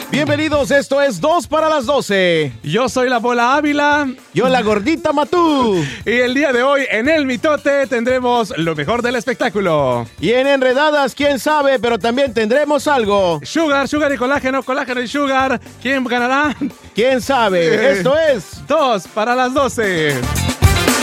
Bienvenidos, esto es 2 para las 12. Yo soy la Bola Ávila. Yo la Gordita Matú. Y el día de hoy en El Mitote tendremos lo mejor del espectáculo. Y en Enredadas, quién sabe, pero también tendremos algo. Sugar y colágeno y sugar. ¿Quién ganará? ¿Quién sabe? Esto es 2 para las 12.